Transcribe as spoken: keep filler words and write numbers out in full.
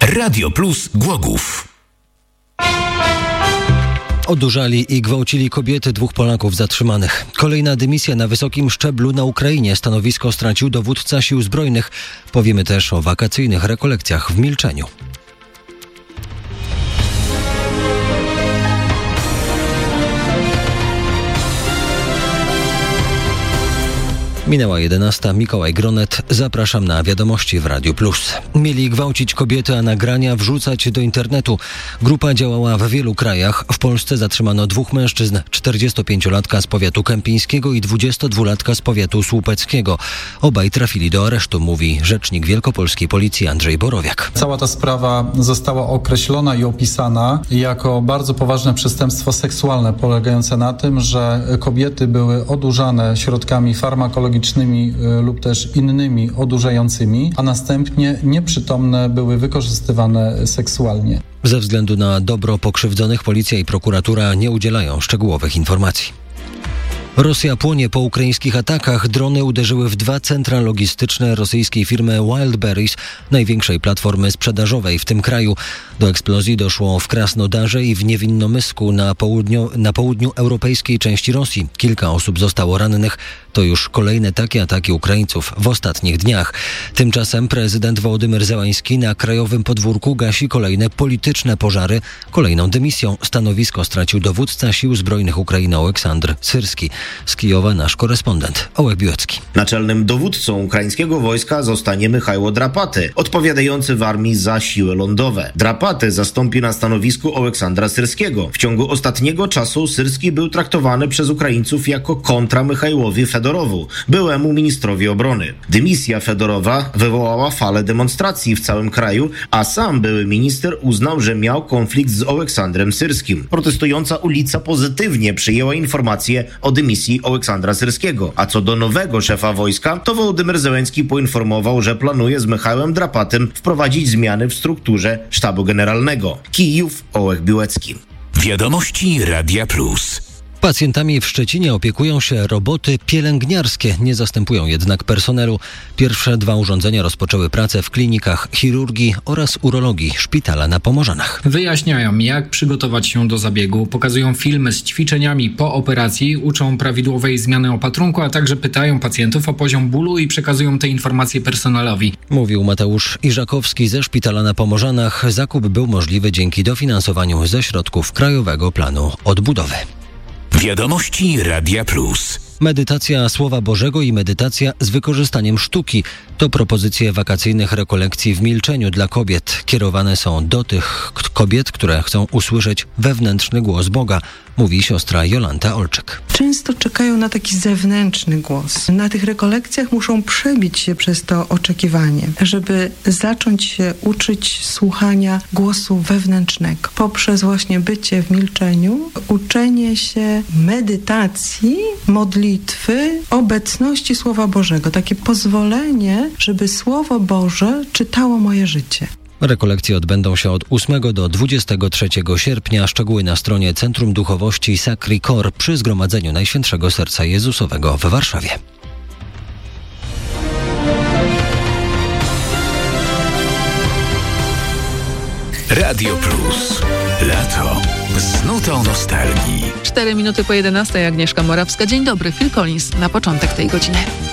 Radio Plus Głogów. Odurzali i gwałcili kobiety dwóch Polaków zatrzymanych. Kolejna dymisja na wysokim szczeblu na Ukrainie. Stanowisko stracił dowódca sił zbrojnych. Powiemy też o wakacyjnych rekolekcjach w milczeniu. Minęła jedenasta. Mikołaj Gronet. Zapraszam na wiadomości w Radiu Plus. Mieli gwałcić kobiety, a nagrania wrzucać do internetu. Grupa działała w wielu krajach. W Polsce zatrzymano dwóch mężczyzn. czterdziestopięciolatka z powiatu kępińskiego i dwudziestodwulatka z powiatu słupeckiego. Obaj trafili do aresztu, mówi rzecznik wielkopolskiej policji Andrzej Borowiak. Cała ta sprawa została określona i opisana jako bardzo poważne przestępstwo seksualne, polegające na tym, że kobiety były odurzane środkami farmakologicznymi lub też innymi odurzającymi, a następnie nieprzytomne były wykorzystywane seksualnie. Ze względu na dobro pokrzywdzonych policja i prokuratura nie udzielają szczegółowych informacji. Rosja płonie po ukraińskich atakach. Drony uderzyły w dwa centra logistyczne rosyjskiej firmy Wildberries, największej platformy sprzedażowej w tym kraju. Do eksplozji doszło w Krasnodarze i w Niewinnomysku na południu, na południu europejskiej części Rosji. Kilka osób zostało rannych. To już kolejne takie ataki Ukraińców w ostatnich dniach. Tymczasem prezydent Wołodymyr Zełański na krajowym podwórku gasi kolejne polityczne pożary. Kolejną dymisją stanowisko stracił dowódca sił zbrojnych Ukrainy Oleksandr Syrski. Z Kijowa nasz korespondent Ołek Biłecki. Naczelnym dowódcą ukraińskiego wojska zostanie Michajło Drapaty, odpowiadający w armii za siły lądowe. Drapaty zastąpi na stanowisku Oleksandra Syrskiego. W ciągu ostatniego czasu Syrski był traktowany przez Ukraińców jako kontra Michajłowi Fedorowu, byłemu ministrowi obrony. Dymisja Fedorowa wywołała falę demonstracji w całym kraju, a sam były minister uznał, że miał konflikt z Oleksandrem Syrskim. Protestująca ulica pozytywnie przyjęła informację o dymisji Oleksandra Syrskiego, a co do nowego szefa wojska, to Wołodymyr Zełański poinformował, że planuje z Michałem Drapatym wprowadzić zmiany w strukturze sztabu generalnego. Kijów, Ołek Biłecki. Wiadomości Radia Plus. Pacjentami w Szczecinie opiekują się roboty pielęgniarskie, nie zastępują jednak personelu. Pierwsze dwa urządzenia rozpoczęły pracę w klinikach chirurgii oraz urologii szpitala na Pomorzanach. Wyjaśniają, jak przygotować się do zabiegu, pokazują filmy z ćwiczeniami po operacji, uczą prawidłowej zmiany opatrunku, a także pytają pacjentów o poziom bólu i przekazują te informacje personelowi. Mówił Mateusz Iżakowski ze szpitala na Pomorzanach. Zakup był możliwy dzięki dofinansowaniu ze środków Krajowego Planu Odbudowy. Wiadomości Radia Plus. Medytacja Słowa Bożego i medytacja z wykorzystaniem sztuki to propozycje wakacyjnych rekolekcji w milczeniu dla kobiet. Kierowane są do tych kobiet, które chcą usłyszeć wewnętrzny głos Boga, mówi siostra Jolanta Olczyk. Często czekają na taki zewnętrzny głos. Na tych rekolekcjach muszą przebić się przez to oczekiwanie, żeby zacząć się uczyć słuchania głosu wewnętrznego. Poprzez właśnie bycie w milczeniu, uczenie się medytacji, modlitwy, obecności Słowa Bożego. Takie pozwolenie, żeby Słowo Boże czytało moje życie. Rekolekcje odbędą się od ósmego do dwudziestego trzeciego sierpnia. Szczegóły na stronie Centrum Duchowości Sacri Cor przy Zgromadzeniu Najświętszego Serca Jezusowego w Warszawie. Radio Plus. Lato z nutą nostalgii. Cztery minuty po jedenastej. Agnieszka Morawska. Dzień dobry. Phil Collins na początek tej godziny.